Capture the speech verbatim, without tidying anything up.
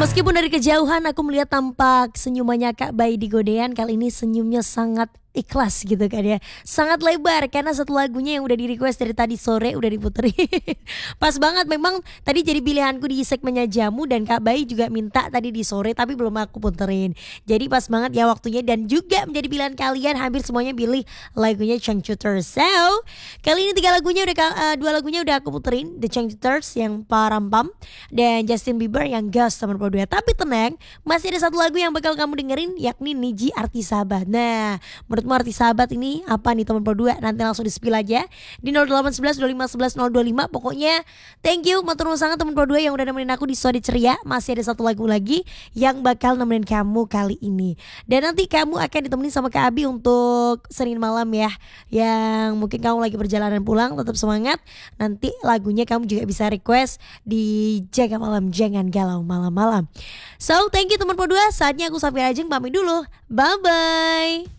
Meskipun dari kejauhan aku melihat tampak senyumannya Kak Bayi di Godean, kali ini senyumnya sangat ikhlas gitu kan ya. Sangat lebar karena satu lagunya yang udah di-request dari tadi sore udah diputerin. Pas banget memang tadi jadi pilihanku di segmennya Jamu dan Kak Bayi juga minta tadi di sore tapi belum aku puterin. Jadi pas banget ya waktunya dan juga menjadi pilihan kalian hampir semuanya pilih lagunya Changcuters. So, kali ini tiga lagunya udah uh, dua lagunya udah aku puterin, The Changcuters yang Parampam dan Justin Bieber yang Ghost nomor dua. Tapi tenang, masih ada satu lagu yang bakal kamu dengerin yakni Niji Arti Sahabat. Nah, menurutmu Arti Sahabat ini apa nih teman dua? Nanti langsung di-spill aja di nol delapan satu satu dua lima satu satu nol dua lima. Pokoknya thank you matur nuwun sangat teman dua yang udah nemenin aku di Sode Ceria. Masih ada satu lagu lagi yang bakal nemenin kamu kali ini. Dan nanti kamu akan ditemenin sama Kak Abi untuk Senin malam ya. Yang mungkin kamu lagi perjalanan pulang, tetap semangat. Nanti lagunya kamu juga bisa request di Jaga Malam Jangan Galau Malam-malam. So thank you teman dua. Saatnya aku Safira Ajeng pamit dulu. Bye bye.